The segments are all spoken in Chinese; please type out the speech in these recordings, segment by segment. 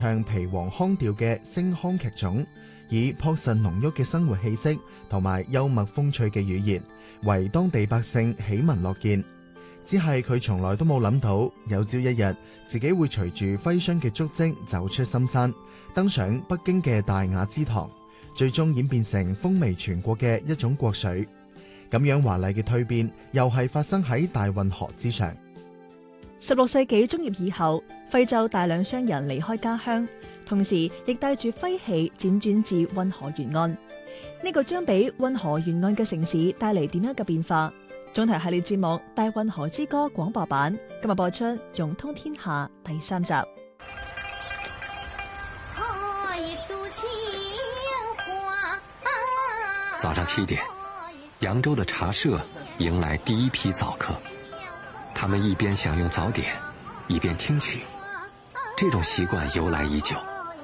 唱皮黃腔調嘅聲腔劇種，以樸實濃郁嘅生活氣息同埋幽默風趣嘅語言，為當地百姓喜聞樂見。只係佢從來都冇諗到，有朝一日自己會隨住徽商嘅足跡走出深山，登上北京嘅大雅之堂，最終演變成風靡全國嘅一種國粹。咁樣華麗嘅蛻變，又係發生喺大運河之上。 16世紀中葉以後，徽州大量商人離開家鄉，同時亦帶住徽器輾轉至運河沿岸。呢個將俾運河沿岸嘅城市帶嚟點樣嘅變化？總題系列節目《大運河之歌》廣播版今日播出，融通天下第3集。 早上7點，揚州的茶社迎來第一批早客。他們一邊享用早點，一邊聽曲，這種習慣由來已久。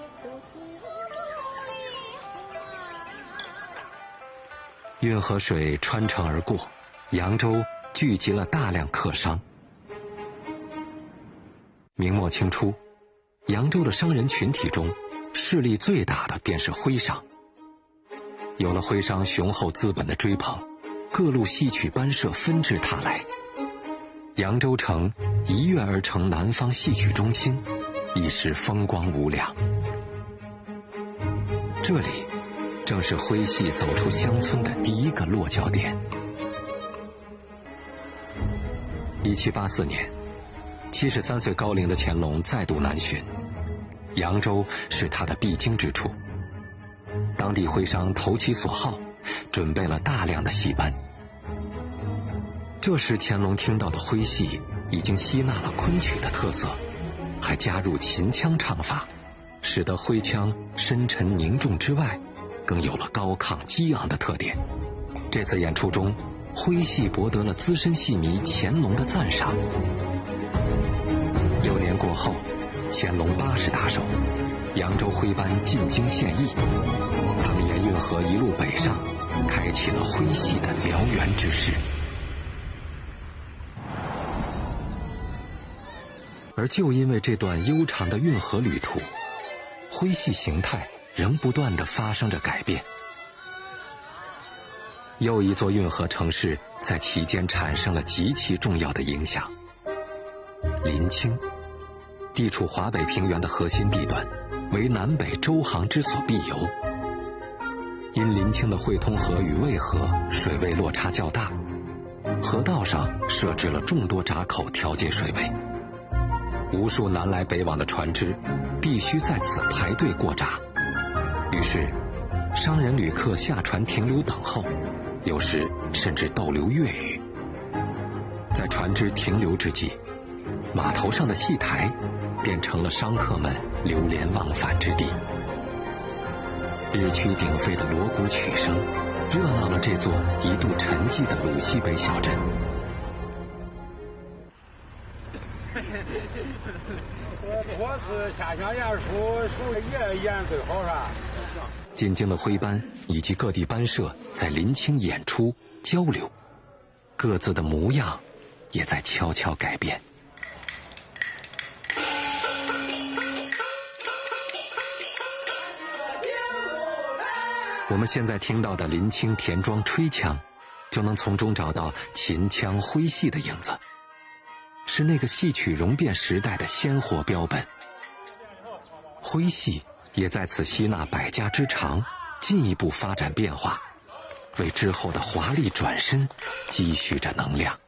運河水穿城而過，揚州聚集了大量客商。明末清初，揚州的商人群體中，勢力最大的便是徽商。有了徽商雄厚資本的追捧，各路戲曲班社紛至沓來。揚州城一躍而成南方戲曲中心，一時風光無兩。這裡正是徽戲走出鄉村的第一個落腳點。1784年，73歲高齡的乾隆再度南巡，揚州是他的必經之處。當地徽商投其所好，準備了大量的戲班。這時乾隆聽到的徽戲已經吸納了昆曲的特色，還加入秦腔唱法，使得徽腔深沉凝重之外，更有了高亢激昂的特點。這次演出中，徽戲博得了資深戲迷乾隆的讚賞。6年過後，乾隆80大壽，揚州徽班進京獻藝，他們沿運河一路北上，開啟了徽戲的燎原之勢。而就因為這段悠長的運河旅途，徽戲形態仍不斷地發生着改變。又一座運河城市在其間產生了極其重要的影響。臨清，地處華北平原的核心地段，為南北舟航之所必由。因臨清的會通河與渭河水位落差較大，河道上設置了眾多閘口調節水位。無數南來北往的船隻必須在此排隊過閘，於是商人旅客下船停留等候，有時甚至逗留月餘。在船隻停留之際，碼頭上的戲台變成了商客們流連忘返之地。日趨鼎沸的鑼鼓曲聲熱鬧了這座一度沉寂的魯西北小鎮。 我是下乡演出，属也演最好是吧？ 进京的徽班以及各地班社在臨清演出交流，各自的模樣也在悄悄改變。我們現在聽到的臨清田莊吹腔，就能從中找到秦腔徽戲的影子，是那個戲曲容變時代的鮮活標本。徽戲也在此吸納百家之長，進一步發展變化，為之後的華麗轉身積蓄着能量。